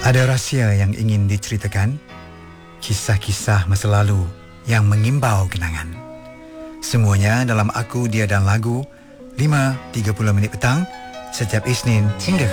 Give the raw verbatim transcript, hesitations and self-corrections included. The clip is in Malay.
Ada rahsia yang ingin diceritakan, kisah-kisah masa lalu yang mengimbau kenangan. Semuanya dalam Aku, Dia dan Lagu, lima tiga puluh minit petang, setiap Isnin hingga Khamis.